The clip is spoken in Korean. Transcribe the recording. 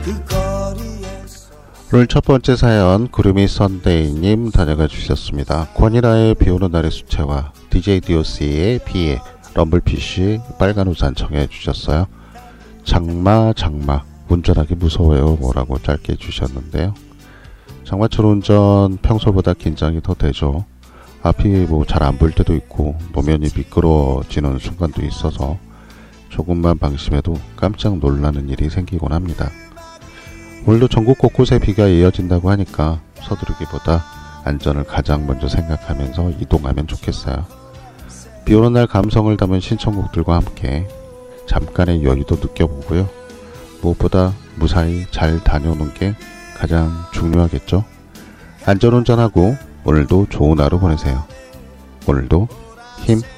오늘 첫 번째 사연 구름이 선데이님 다녀가 주셨습니다. 권이라의 비오는 날의 수채화, DJ DOC의 비에, 럼블피쉬 빨간 우산 청해 주셨어요. 장마 운전하기 무서워요 뭐라고 짧게 주셨는데요. 장마철 운전 평소보다 긴장이 더 되죠. 앞이 잘 안 보일 때도 있고 노면이 미끄러워지는 순간도 있어서 조금만 방심해도 깜짝 놀라는 일이 생기곤 합니다. 오늘도 전국 곳곳에 비가 이어진다고 하니까 서두르기보다 안전을 가장 먼저 생각하면서 이동하면 좋겠어요. 비오는 날 감성을 담은 신청곡들과 함께 잠깐의 여유도 느껴보고요. 무엇보다 무사히 잘 다녀오는 게 가장 중요하겠죠. 안전운전하고 오늘도 좋은 하루 보내세요. 오늘도 힘